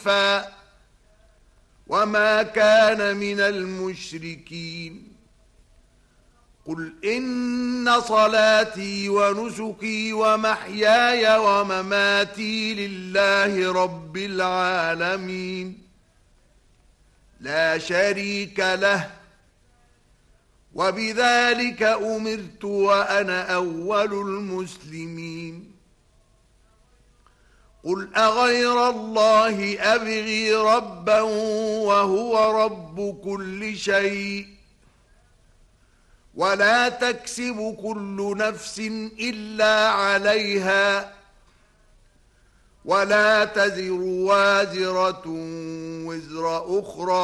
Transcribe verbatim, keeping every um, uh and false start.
وما كان من المشركين قل إن صلاتي ونسكي ومحياي ومماتي لله رب العالمين لا شريك له وبذلك أمرت وأنا أول المسلمين قل أغير الله أبغي ربا وهو رب كل شيء ولا تكسب كل نفس إلا عليها ولا تزر وازرة وزر أخرى